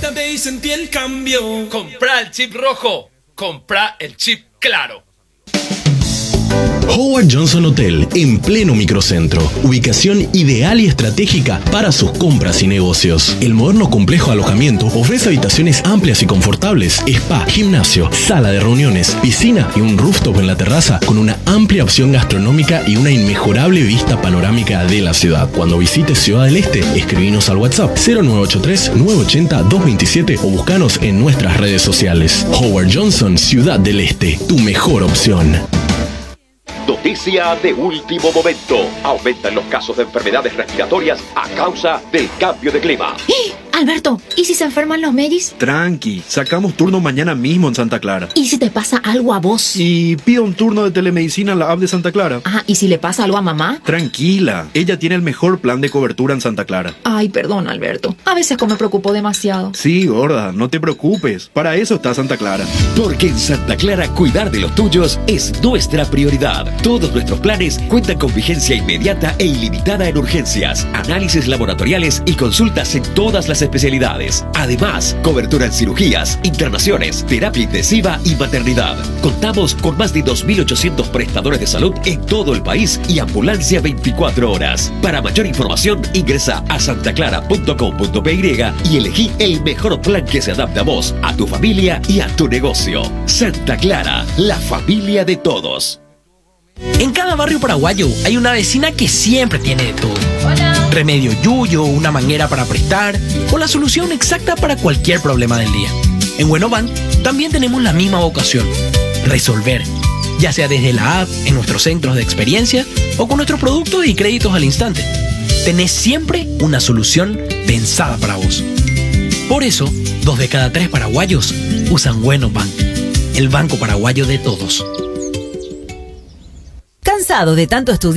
esta vez sentí el cambio. Compra el chip rojo. Compra el chip claro. Howard Johnson Hotel, en pleno microcentro. Ubicación ideal y estratégica para sus compras y negocios. El moderno complejo de alojamiento ofrece habitaciones amplias y confortables, spa, gimnasio, sala de reuniones, piscina y un rooftop en la terraza con una amplia opción gastronómica y una inmejorable vista panorámica de la ciudad. Cuando visites Ciudad del Este, escribinos al WhatsApp 0983-980-227 o búscanos en nuestras redes sociales. Howard Johnson, Ciudad del Este, tu mejor opción. Noticia de último momento. Aumentan los casos de enfermedades respiratorias a causa del cambio de clima. Alberto, ¿y si se enferman los Medis? Tranqui, sacamos turno mañana mismo en Santa Clara. ¿Y si te pasa algo a vos? Y pido un turno de telemedicina en la app de Santa Clara. Ajá, ¿y si le pasa algo a mamá? Tranquila, ella tiene el mejor plan de cobertura en Santa Clara. Ay, perdón, Alberto. A veces me preocupo demasiado. Sí, gorda, no te preocupes. Para eso está Santa Clara. Porque en Santa Clara cuidar de los tuyos es nuestra prioridad. Todos nuestros planes cuentan con vigencia inmediata e ilimitada en urgencias, análisis laboratoriales y consultas en todas las especialidades. Además, cobertura en cirugías, internaciones, terapia intensiva y maternidad. Contamos con más de 2.800 prestadores de salud en todo el país y ambulancia 24 horas. Para mayor información, ingresa a santaclara.com.py y elegí el mejor plan que se adapte a vos, a tu familia y a tu negocio. Santa Clara, la familia de todos. En cada barrio paraguayo hay una vecina que siempre tiene de todo. Hola. Remedio yuyo, una manguera para prestar o la solución exacta para cualquier problema del día. En Buenobank también tenemos la misma vocación: resolver, ya sea desde la app, en nuestros centros de experiencia o con nuestros productos y créditos al instante. Tenés siempre una solución pensada para vos. Por eso, 2 de cada 3 paraguayos usan Buenobank, el banco paraguayo de todos. ¿Cansado de tanto estudiar?